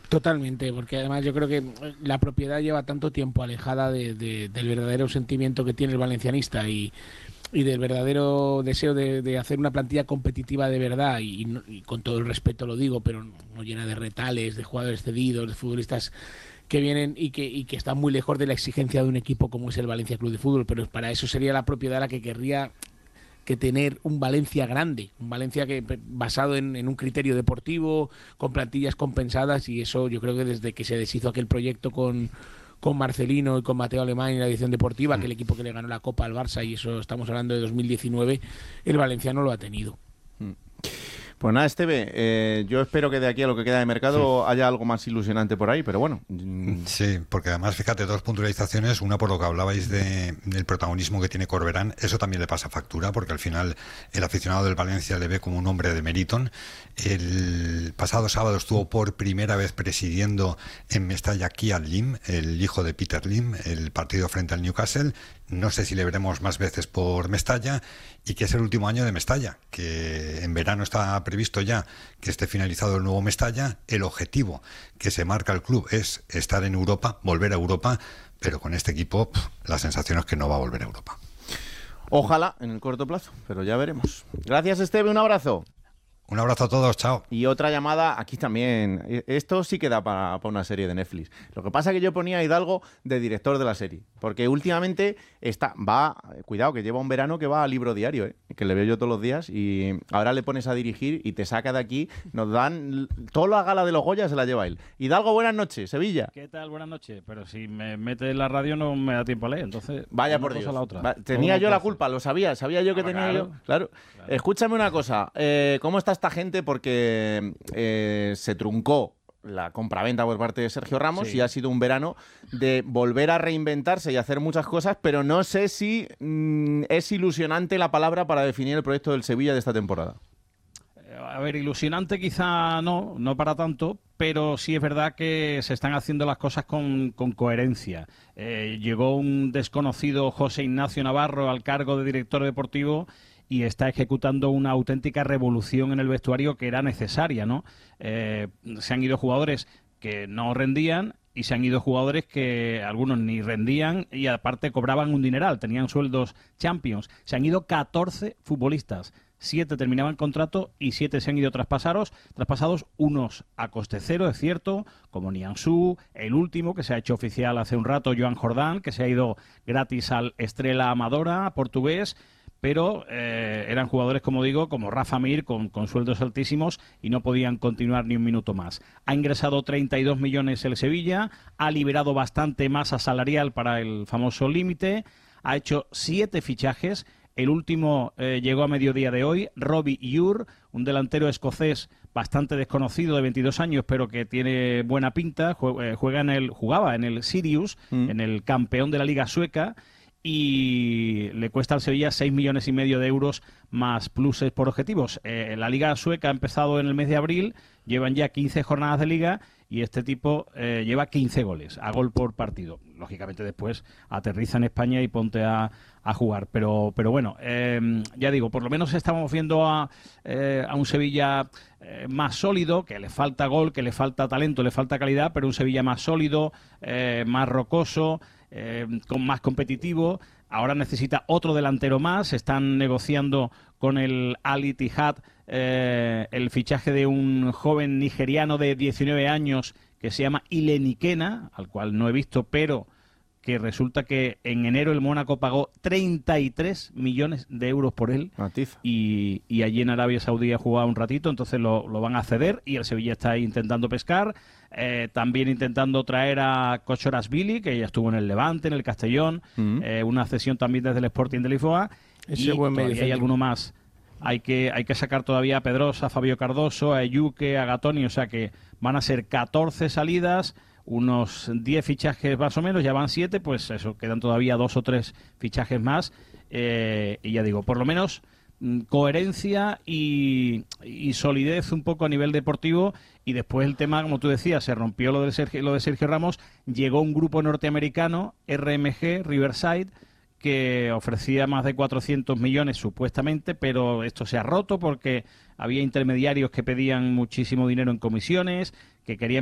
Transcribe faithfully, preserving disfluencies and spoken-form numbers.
Totalmente, porque además yo creo que la propiedad lleva tanto tiempo alejada de, de- del verdadero sentimiento que tiene el valencianista y, y del verdadero deseo de, de hacer una plantilla competitiva de verdad, y, y no- y con todo el respeto lo digo, pero no llena de retales, de jugadores cedidos, de futbolistas que vienen y que, y que están muy lejos de la exigencia de un equipo como es el Valencia Club de Fútbol, pero para eso sería la propiedad la que querría que tener un Valencia grande, un Valencia que basado en, en un criterio deportivo, con plantillas compensadas, y eso yo creo que desde que se deshizo aquel proyecto con, con Marcelino y con Mateo Alemán en la edición deportiva, Mm. aquel equipo que le ganó la Copa al Barça, y eso estamos hablando de dos mil diecinueve, el Valenciano lo ha tenido. Mm. Pues nada, Esteve, eh, yo espero que de aquí a lo que queda de mercado haya algo más ilusionante por ahí, pero bueno. mm, Sí, porque además, fíjate, dos puntualizaciones. Una, por lo que hablabais de, del protagonismo que tiene Corberán, eso también le pasa factura, porque al final el aficionado del Valencia le ve como un hombre de Meriton. El pasado sábado estuvo por primera vez presidiendo en Mestalla Kiad Lim, el hijo de Peter Lim, el partido frente al Newcastle. No sé si le veremos más veces por Mestalla, y que es el último año de Mestalla, que en verano está previsto ya que esté finalizado el nuevo Mestalla. El objetivo que se marca el club es estar en Europa, volver a Europa, pero con este equipo pff, la sensación es que no va a volver a Europa. Ojalá en el corto plazo, pero ya veremos. Gracias, Esteve, un abrazo. Un abrazo a todos, chao. Y otra llamada, aquí también. E- Esto sí que da para, para una serie de Netflix. Lo que pasa es que yo ponía a Hidalgo de director de la serie. Porque últimamente está, va, cuidado, que lleva un verano que va a libro diario, ¿eh? Que le veo yo todos los días. Y ahora le pones a dirigir y te saca de aquí. Nos dan toda la gala de los Goya, se la lleva él. Hidalgo, buenas noches, Sevilla. ¿Qué tal? Buenas noches. Pero si me mete en la radio no me da tiempo a leer, entonces... Vaya una por cosa Dios. a la otra. Va, tenía Todo yo la plazo. culpa, lo sabía. Sabía yo que Ah, tenía claro. yo. Claro. Claro. Escúchame una cosa. eh, ¿Cómo está esta gente? Porque eh, se truncó la compraventa por parte de Sergio Ramos Sí. y ha sido un verano de volver a reinventarse y hacer muchas cosas, pero no sé si mm, es ilusionante la palabra para definir el proyecto del Sevilla de esta temporada. A ver, ilusionante quizá no, no para tanto, pero sí es verdad que se están haciendo las cosas con, con coherencia. Eh, llegó un desconocido José Ignacio Navarro al cargo de director deportivo y está ejecutando una auténtica revolución en el vestuario que era necesaria, ¿no? Eh, se han ido jugadores que no rendían y se han ido jugadores que algunos ni rendían y aparte cobraban un dineral, tenían sueldos Champions. Se han ido catorce futbolistas. Siete terminaban contrato y siete se han ido traspasados, traspasados unos a coste cero, es cierto, como Nianzú, el último que se ha hecho oficial hace un rato, Joan Jordán, que se ha ido gratis al Estrela Amadora, portugués, pero eh, eran jugadores, como digo, como Rafa Mir, con, con sueldos altísimos y no podían continuar ni un minuto más. Ha ingresado treinta y dos millones el Sevilla, ha liberado bastante masa salarial para el famoso límite, ha hecho siete fichajes. El último eh, llegó a mediodía de hoy, Robbie Ure, un delantero escocés bastante desconocido de veintidós años, pero que tiene buena pinta, juega en el, jugaba en el Sirius, mm. en el campeón de la Liga Sueca, y le cuesta al Sevilla seis millones y medio de euros más pluses por objetivos. Eh, la Liga Sueca ha empezado en el mes de abril, llevan ya quince jornadas de Liga y este tipo eh, lleva quince goles, a gol por partido. Lógicamente después aterriza en España y ponte a, a jugar. Pero, pero bueno, eh, ya digo, por lo menos estamos viendo a, eh, a un Sevilla eh, más sólido, que le falta gol, que le falta talento, le falta calidad, pero un Sevilla más sólido, eh, más rocoso, Eh, con más competitivo. Ahora necesita otro delantero más. Están negociando con el Al Ittihad eh, el fichaje de un joven nigeriano de diecinueve años que se llama Ilenikena, al cual no he visto, pero que resulta que en enero el Mónaco pagó treinta y tres millones de euros por él y, y allí en Arabia Saudí ha jugado un ratito, entonces lo, lo van a ceder y el Sevilla está intentando pescar, eh, también intentando traer a Kochorasvili, que ya estuvo en el Levante, en el Castellón, mm-hmm. eh, una cesión también desde el Sporting de Lisboa. Ese y buen todavía hay alguno más. Hay que, hay que sacar todavía a Pedrosa, a Fabio Cardoso, a Eyuke, a Gatoni, o sea que van a ser catorce salidas, unos diez fichajes más o menos, ya van siete, pues eso, quedan todavía dos o tres fichajes más, eh, y ya digo, por lo menos mmm, coherencia y, y solidez un poco a nivel deportivo, y después el tema, como tú decías, se rompió lo de Sergio, lo de Sergio Ramos, llegó un grupo norteamericano, R M G, Riverside, que ofrecía más de cuatrocientos millones supuestamente, pero esto se ha roto porque había intermediarios que pedían muchísimo dinero en comisiones, que querían